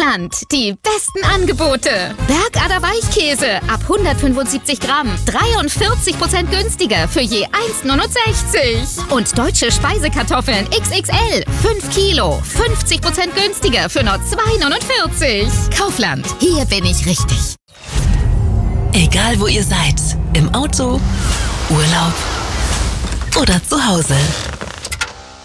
Kaufland, die besten Angebote. Bergader Weichkäse ab 175 Gramm, 43% günstiger für je 1,69. Und deutsche Speisekartoffeln XXL, 5 Kilo, 50% günstiger für nur 2,49. Kaufland, hier bin ich richtig. Egal wo ihr seid, im Auto, Urlaub oder zu Hause.